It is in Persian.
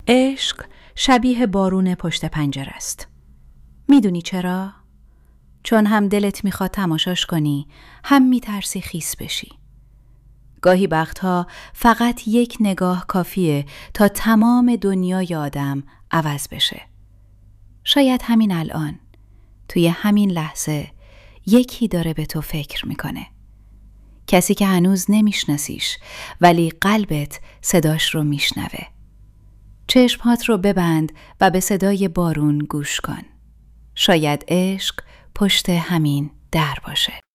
عشق شبیه بارون پشت پنجره است. میدونی چرا؟ چون هم دلت میخواد تماشاش کنی، هم میترسی خیس بشی. گاهی وقتها فقط یک نگاه کافیه تا تمام دنیای آدم عوض بشه. شاید همین الان، توی همین لحظه، یکی داره به تو فکر میکنه. کسی که هنوز نمیشناسیش ولی قلبت صداش رو میشنوه. چشمهات رو ببند و به صدای بارون گوش کن. شاید عشق پشت همین در باشه.